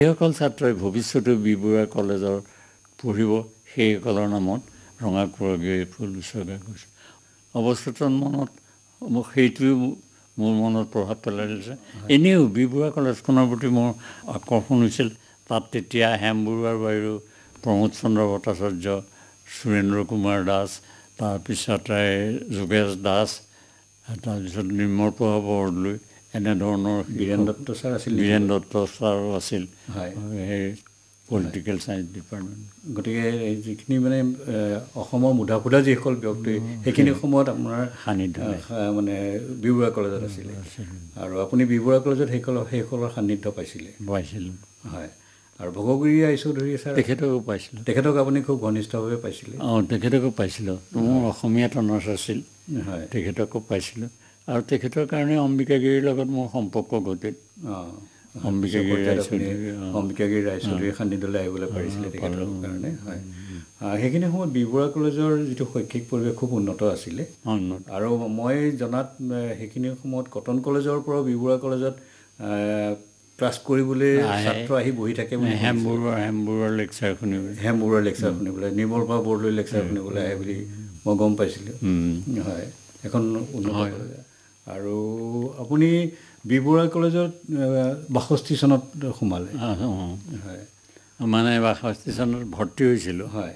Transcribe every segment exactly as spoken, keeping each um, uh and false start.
যিসকল ছাত্ৰই ভৱিষ্যতে বি বৰুৱা কলেজৰ পঢ়িব সেইসকলৰ নামত ৰঙা কৰগীয়াই ফুল উৎসৰ্গা কৰিছে। অৱস্থিত মনত মোক সেইটোৱে মোৰ মনত প্ৰভাৱ পেলাইছে। এনেও বি বৰুৱা কলেজখনৰ প্ৰতি মোৰ আকৰ্ষণ হৈছিল। তাত তেতিয়া হেম বৰুৱাৰ বাহিৰেও প্ৰমোদ চন্দ্ৰ ভট্টাচাৰ্য, সুৰেন্দ্ৰ কুমাৰ দাস, তাৰপিছতে যোগেশ দাস, তাৰপিছত নিৰ্মল প্ৰভা বৰদলৈ, এনেধৰণৰ বীৰেন দত্ত ছাৰ আছিল। বীৰেন দত্ত ছাৰো আছিল হয় সেই পলিটিকেল ছায়েন্স ডিপাৰ্টমেণ্ট। গতিকে যিখিনি মানে অসমৰ মুধা ফুধা যিসকল ব্যক্তি সেইখিনি সময়ত আপোনাৰ সান্নিধ্য মানে বি বৰুৱা কলেজত আছিলে আৰু আপুনি বি বৰুৱা কলেজত সেইসকলৰ সেইসকলৰ সান্নিধ্য পাইছিলে? পাইছিলোঁ। হয়। আৰু ভগগিৰি ৰায়চৌধুৰী ছাৰ তেখেতকো পাইছিলোঁ। তেখেতক আপুনি খুব ঘনিষ্ঠভাৱে পাইছিলে? অঁ, তেখেতকো পাইছিলোঁ। মোৰ অসমীয়াত অনাৰ্ছ আছিল। হয়। তেখেতকো পাইছিলোঁ আৰু তেখেতৰ কাৰণে অম্বিকাগিৰিৰ লগত মোৰ সম্পৰ্ক ঘটিল। অঁ, অম্বিকাগিৰি ৰায়চৌধুৰী অম্বিকাগিৰি ৰায়চৌধুৰীৰ সান্নিধ্যলৈ আহিবলৈ পাৰিছিলে তেখেতৰ কাৰণে। হয়। সেইখিনি সময়ত বি বৰুৱা কলেজৰ যিটো শৈক্ষিক পৰিৱেশ খুব উন্নত আছিলে আৰু মই জনাত সেইখিনি সময়ত কটন কলেজৰ পৰাও বি বৰুৱা কলেজত ক্লাছ কৰিবলৈ ছাত্ৰ আহি বহি থাকে। হেম বৰুৱা হেম বৰুৱাৰ লেকচাৰ শুনিবলৈ হেম বৰুৱাৰ লেকচাৰ শুনিবলৈ নিৰ্মল প্ৰভা বৰদলৈৰ লেকচাৰ শুনিবলৈ আহে বুলি মই গম পাইছিলোঁ। হয়, এখন উন্নত কলেজ। আৰু আপুনি বি বৰুৱা কলেজত বাষষ্ঠি চনত সোমালে? হয়, মানে বাষষ্ঠি চনত ভৰ্তি হৈছিলোঁ। হয়।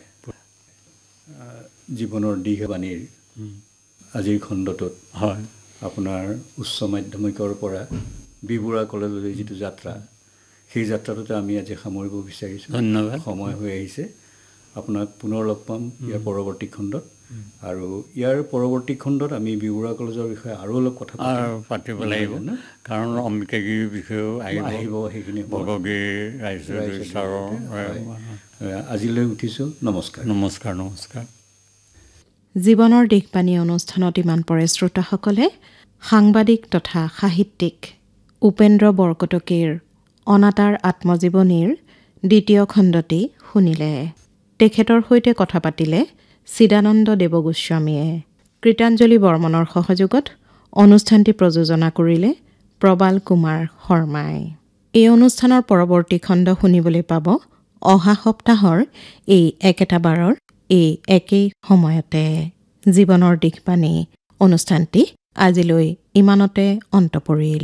জীৱনৰ দীঘবাণীৰ আজিৰ খণ্ডটোত হয় আপোনাৰ উচ্চ মাধ্যমিকৰ পৰা বি বৰুৱা কলেজলৈ যিটো যাত্ৰা, সেই যাত্ৰাটোতে আমি আজি সামৰিব বিচাৰিছোঁ। ধন্যবাদ। সময় হৈ আহিছে। আপোনাক পুনৰ লগ পাম ইয়াৰ পৰৱৰ্তী খণ্ডত। আৰু ইয়াৰ পৰৱৰ্তী খণ্ডত আমি বি বৰুৱা কলেজৰ বিষয়ে আৰু অলপ কথা পাতিব লাগিব, কাৰণ অম্বিকাগিৰিৰ বিষয়েও আহিব সেইখিনি ভগগিৰি ৰায়চৌধুৰী ছাৰৰ। আজিলৈ উঠিছোঁ। নমস্কাৰ। নমস্কাৰ নমস্কাৰ। জীৱনৰ দিশবাণী অনুষ্ঠানত ইমান পৰে শ্ৰোতাসকলে সাংবাদিক তথা সাহিত্যিক উপেন্দ্ৰ বৰকটকীৰ অনাতাঁৰ আত্মজীৱনীৰ দ্বিতীয় খণ্ডটি শুনিলে। তেখেতৰ সৈতে কথা পাতিলে চিদানন্দ দেৱগোস্বামীয়ে। কৃতাঞ্জলি বৰ্মনৰ সহযোগত অনুষ্ঠানটি প্ৰযোজনা কৰিলে প্ৰবাল কুমাৰ শৰ্মাই। এই অনুষ্ঠানৰ পৰৱৰ্তী খণ্ড শুনিবলৈ পাব অহা সপ্তাহৰ এই একেটা বাৰৰ এই একেই সময়তে। জীৱনৰ দিশবাণী অনুষ্ঠানটি আজিলৈ ইমানতে অন্ত পৰিল।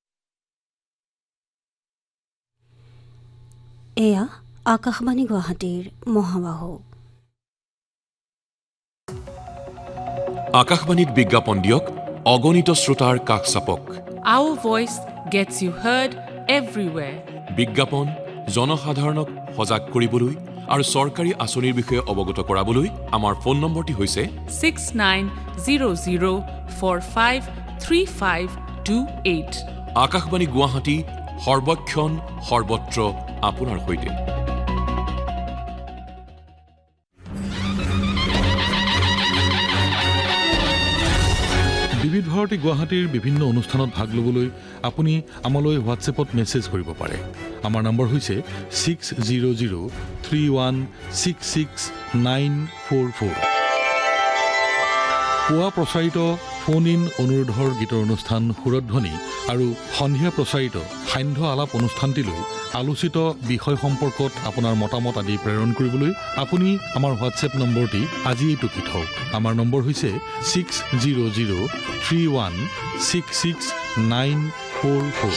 এয়া আকাশবাণী গুৱাহাটীৰ মহাবাহু। আকাশবাণীত বিজ্ঞাপন দিয়ক, অগণিত শ্ৰোতাৰ কাষ চাপক। Our voice gets you heard everywhere. বিজ্ঞাপন জনসাধাৰণক সজাগ কৰিবলৈ আৰু চৰকাৰী আঁচনিৰ বিষয়ে অৱগত কৰাবলৈ আমাৰ ফোন নম্বৰটি হৈছে six nine zero zero four five three five two eight. Akashvani Guwahati, সৰ্বক্ষণ সৰ্বত্ৰ আপোনাৰ সৈতে। বিবিধ ভাৰতী গুৱাহাটীৰ বিভিন্ন অনুষ্ঠানত ভাগ ল'বলৈ আপুনি আমালৈ হোৱাটছএপত মেছেজ কৰিব পাৰে। আমাৰ নম্বৰ হৈছে six zero' zero' three one six six nine four four. পুৱা প্ৰচাৰিত ফোন ইন অনুৰোধৰ গীতৰ অনুষ্ঠান সুৰধ্বনি আৰু সন্ধিয়া প্ৰচাৰিত সান্ধ্য আলাপ অনুষ্ঠানটিলৈ আলোচিত বিষয় সম্পৰ্কত আপোনাৰ মতামত আদি প্ৰেৰণ কৰিবলৈ আপুনি আমাৰ হোৱাটছএপ নম্বৰটি আজিয়েই টুকি থওক। আমাৰ নম্বৰ হৈছে six zero' zero' three one six six nine four four.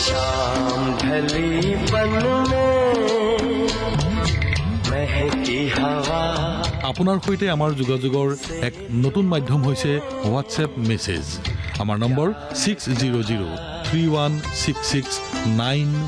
আপোনাৰ সৈতে আমাৰ যোগাযোগৰ এক নতুন মাধ্যম হৈছে হোৱাটছএপ মেছেজ। আমাৰ number six zero' zero' three one six six nine